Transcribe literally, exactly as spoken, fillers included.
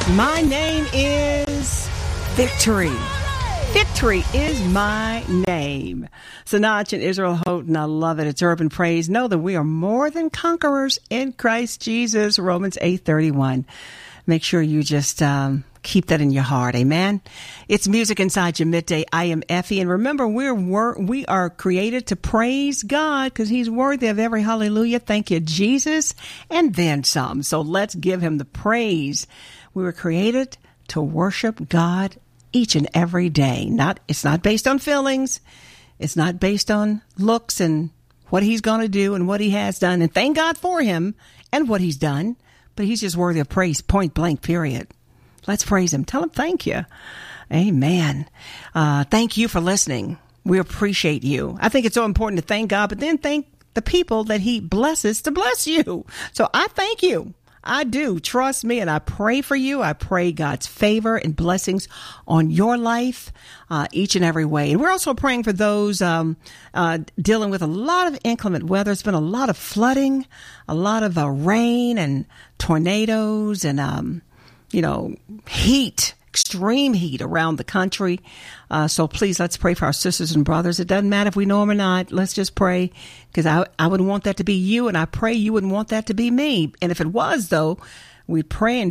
My name is Victory. Victory is my name. Sanach and Israel Houghton, I love it. It's urban praise. Know that we are more than conquerors in Christ Jesus. Romans eight thirty-one. Make sure you just um, keep that in your heart. Amen. It's music inside your midday. I am Effie, and remember, we're, we're we are created to praise God because He's worthy of every hallelujah. Thank you, Jesus, and then some. So let's give Him the praise. We were created to worship God each and every day. Not, it's not based on feelings. It's not based on looks and what He's going to do and what He has done. And thank God for Him and what He's done. But He's just worthy of praise, point blank, period. Let's praise Him. Tell Him thank you. Amen. Uh, thank you for listening. We appreciate you. I think it's so important to thank God, but then thank the people that He blesses to bless you. So I thank you. I do. Trust me, and I pray for you. I pray God's favor and blessings on your life uh, each and every way. And we're also praying for those um, uh, dealing with a lot of inclement weather. It's been a lot of flooding, a lot of uh, rain and tornadoes and, um, you know, heat, extreme heat around the country. Uh, so please, let's pray for our sisters and brothers. It doesn't matter if we know them or not. Let's just pray, because I, I would want that to be you, and I pray you wouldn't want that to be me. And if it was, though, we pray and